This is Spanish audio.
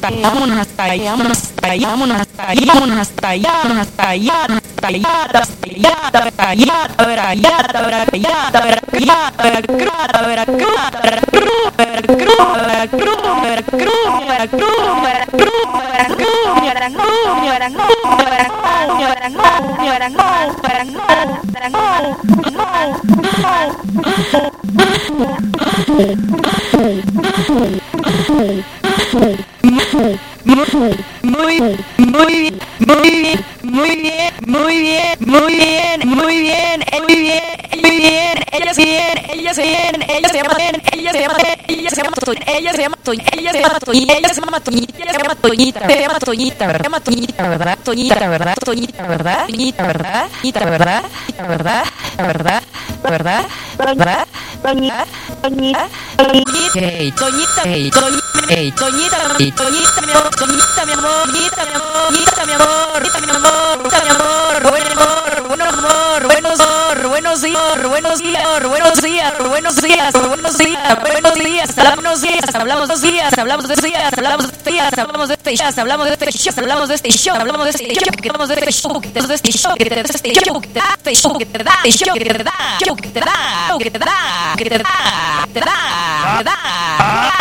vámonos hasta allá, vámonos hasta allá, vámonos hasta allá, vámonos hasta allá, vámonos hasta allá, hasta allá, hasta allá, hasta allá, Toñita, ¿verdad? Toñita, ¿verdad? Hablamos de este show que te da.